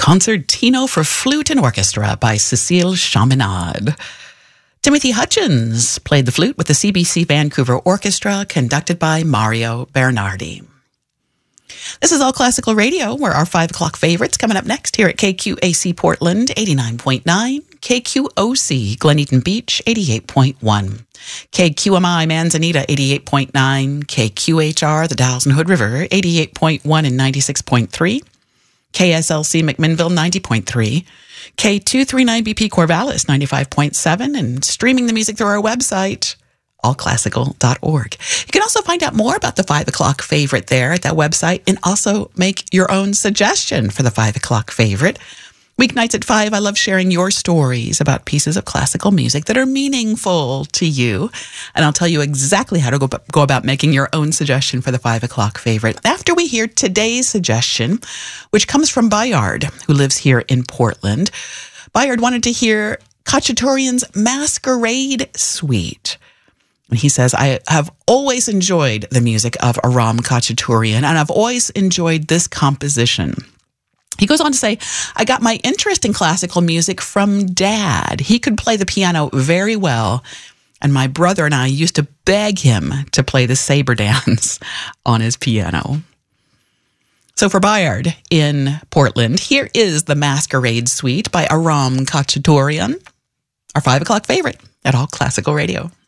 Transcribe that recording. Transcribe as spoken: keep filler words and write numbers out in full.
Concertino for Flute and Orchestra by Cécile Chaminade. Timothy Hutchins played the flute with the C B C Vancouver Orchestra, conducted by Mario Bernardi. This is All Classical Radio, where our five o'clock favorites coming up next here at K Q A C Portland, eighty-nine point nine, K Q O C Gleneyton Beach, eighty-eight point one, K Q M I Manzanita, eighty-eight point nine, K Q H R the Dalles and Hood River, eighty-eight point one and ninety-six point three, K S L C McMinnville, ninety point three, K two thirty-nine B P Corvallis, ninety-five point seven, and streaming the music through our website, all classical dot org. You can also find out more about the five o'clock favorite there at that website, and also make your own suggestion for the five o'clock favorite. Weeknights at five, I love sharing your stories about pieces of classical music that are meaningful to you. And I'll tell you exactly how to go, go about making your own suggestion for the five o'clock favorite after we hear today's suggestion, which comes from Bayard, who lives here in Portland. Bayard wanted to hear Khachaturian's Masquerade Suite. And he says, I have always enjoyed the music of Aram Khachaturian, and I've always enjoyed this composition. He goes on to say, I got my interest in classical music from Dad. He could play the piano very well, and my brother and I used to beg him to play the saber dance on his piano. So for Bayard in Portland, here is the Masquerade Suite by Aram Khachaturian, our five o'clock favorite at All Classical Radio.